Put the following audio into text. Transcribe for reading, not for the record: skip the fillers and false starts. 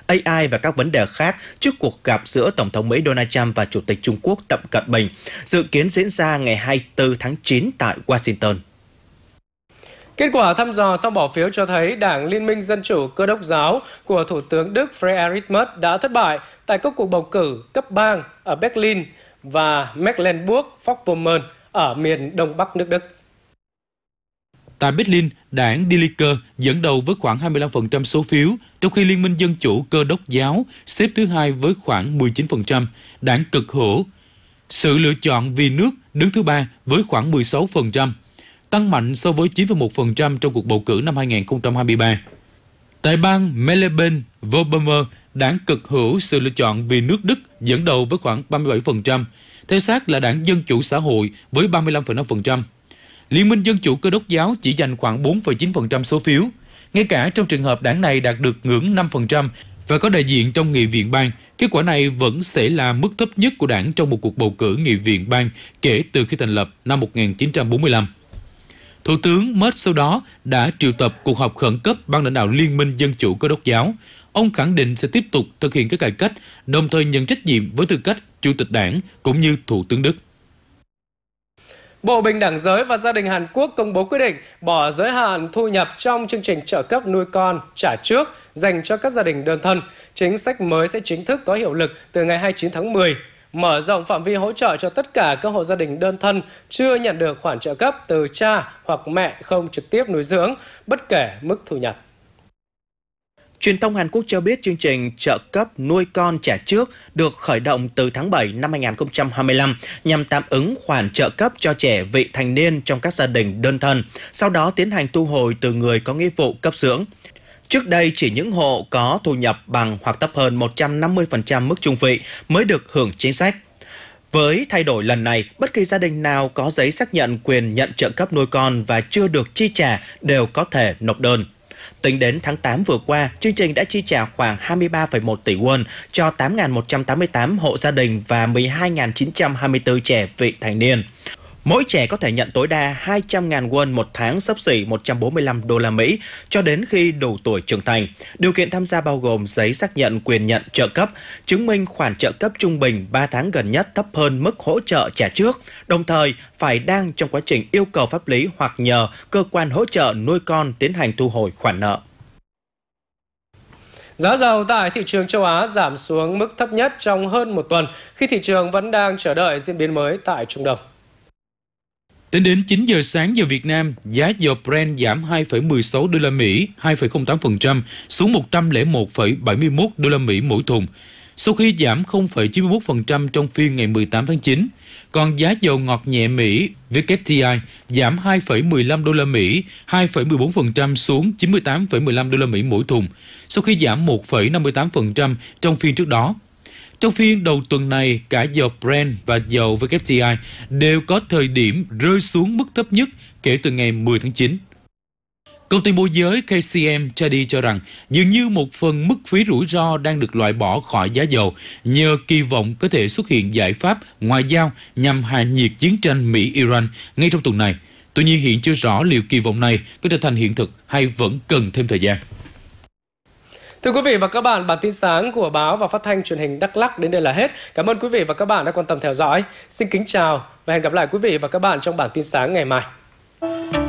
AI và các vấn đề khác trước cuộc gặp giữa Tổng thống Mỹ Donald Trump và Chủ tịch Trung Quốc Tập Cận Bình, dự kiến diễn ra ngày 24 tháng 9 tại Washington. Kết quả thăm dò sau bỏ phiếu cho thấy Đảng Liên minh Dân chủ Cơ đốc giáo của Thủ tướng Đức Friedrich Merz đã thất bại tại các cuộc bầu cử cấp bang ở Berlin và Mecklenburg-Vorpommern ở miền Đông Bắc nước Đức. Tại Berlin, đảng Die Linke dẫn đầu với khoảng 25% số phiếu, trong khi Liên minh Dân chủ Cơ đốc giáo xếp thứ hai với khoảng 19%, đảng cực hữu Sự lựa chọn vì nước đứng thứ ba với khoảng 16%, tăng mạnh so với 9,1% trong cuộc bầu cử năm 2023. Tại bang Mecklenburg-Vorpommern, đảng cực hữu Sự lựa chọn vì nước Đức dẫn đầu với khoảng 37%, theo sát là đảng Dân chủ xã hội với 35,5%. Liên minh Dân chủ Cơ đốc giáo chỉ giành khoảng 4,9% số phiếu. Ngay cả trong trường hợp đảng này đạt được ngưỡng 5% và có đại diện trong nghị viện bang, kết quả này vẫn sẽ là mức thấp nhất của đảng trong một cuộc bầu cử nghị viện bang kể từ khi thành lập năm 1945. Thủ tướng Merz sau đó đã triệu tập cuộc họp khẩn cấp ban lãnh đạo Liên minh Dân chủ Cơ đốc giáo. Ông khẳng định sẽ tiếp tục thực hiện các cải cách, đồng thời nhận trách nhiệm với tư cách Chủ tịch đảng cũng như Thủ tướng Đức. Bộ Bình đẳng giới và Gia đình Hàn Quốc công bố quyết định bỏ giới hạn thu nhập trong chương trình trợ cấp nuôi con trả trước dành cho các gia đình đơn thân. Chính sách mới sẽ chính thức có hiệu lực từ ngày 29 tháng 10, mở rộng phạm vi hỗ trợ cho tất cả các hộ gia đình đơn thân chưa nhận được khoản trợ cấp từ cha hoặc mẹ không trực tiếp nuôi dưỡng, bất kể mức thu nhập. Truyền thông Hàn Quốc cho biết chương trình trợ cấp nuôi con trả trước được khởi động từ tháng 7 năm 2025 nhằm tạm ứng khoản trợ cấp cho trẻ vị thành niên trong các gia đình đơn thân, sau đó tiến hành thu hồi từ người có nghĩa vụ cấp dưỡng. Trước đây, chỉ những hộ có thu nhập bằng hoặc thấp hơn 150% mức trung vị mới được hưởng chính sách. Với thay đổi lần này, bất kỳ gia đình nào có giấy xác nhận quyền nhận trợ cấp nuôi con và chưa được chi trả đều có thể nộp đơn. Tính đến tháng 8 vừa qua, chương trình đã chi trả khoảng 23,1 tỷ won cho 8.188 hộ gia đình và 12.924 trẻ vị thành niên. Mỗi trẻ có thể nhận tối đa 200.000 won một tháng, xấp xỉ 145 đô la Mỹ cho đến khi đủ tuổi trưởng thành. Điều kiện tham gia bao gồm giấy xác nhận quyền nhận trợ cấp, chứng minh khoản trợ cấp trung bình 3 tháng gần nhất thấp hơn mức hỗ trợ trả trước, đồng thời phải đang trong quá trình yêu cầu pháp lý hoặc nhờ cơ quan hỗ trợ nuôi con tiến hành thu hồi khoản nợ. Giá dầu tại thị trường châu Á giảm xuống mức thấp nhất trong hơn một tuần khi thị trường vẫn đang chờ đợi diễn biến mới tại Trung Đông. Tính đến 9 giờ sáng giờ Việt Nam, giá dầu Brent giảm 2,16 đô la Mỹ, 2,08% xuống 101,71 đô la Mỹ mỗi thùng, sau khi giảm 0,91% trong phiên ngày 18 tháng 9. Còn giá dầu ngọt nhẹ Mỹ WTI giảm 2,15 đô la Mỹ, 2,14% xuống 98,15 đô la Mỹ mỗi thùng, sau khi giảm 1,58% trong phiên trước đó. Trong phiên đầu tuần này, cả dầu Brent và dầu WTI đều có thời điểm rơi xuống mức thấp nhất kể từ ngày 10 tháng 9. Công ty môi giới KCM Trading cho rằng dường như một phần mức phí rủi ro đang được loại bỏ khỏi giá dầu nhờ kỳ vọng có thể xuất hiện giải pháp ngoại giao nhằm hạ nhiệt chiến tranh Mỹ-Iran ngay trong tuần này. Tuy nhiên hiện chưa rõ liệu kỳ vọng này có trở thành hiện thực hay vẫn cần thêm thời gian. Thưa quý vị và các bạn, bản tin sáng của báo và phát thanh truyền hình Đắk Lắk đến đây là hết. Cảm ơn quý vị và các bạn đã quan tâm theo dõi. Xin kính chào và hẹn gặp lại quý vị và các bạn trong bản tin sáng ngày mai.